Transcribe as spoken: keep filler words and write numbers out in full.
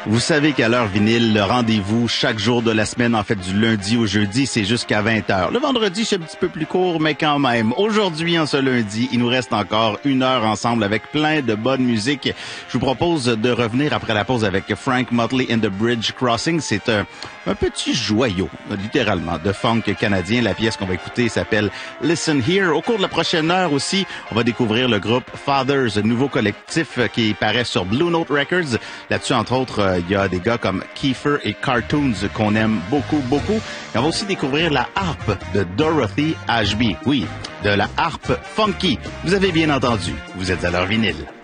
Vous savez qu'à l'heure vinyle, le rendez-vous chaque jour de la semaine, en fait du lundi au jeudi, c'est jusqu'à vingt heures. Le vendredi, c'est un petit peu plus court, mais quand même. Aujourd'hui, en ce lundi, il nous reste encore une heure ensemble avec plein de bonne musique. Je vous propose de revenir après la pause avec Frank Motley and the Bridge Crossing. C'est un, un petit joyau, littéralement, de funk canadien. La pièce qu'on va écouter s'appelle Listen Here. Au cours de la prochaine heure aussi, on va découvrir le groupe Fathers, nouveau collectif qui paraît sur Blue Note Records. Là-dessus, entre autres, il y a des gars comme Kiefer et Cartoons qu'on aime beaucoup, beaucoup. Et on va aussi découvrir la harpe de Dorothy Ashby. Oui, de la harpe funky. Vous avez bien entendu, vous êtes à l'heure vinyle.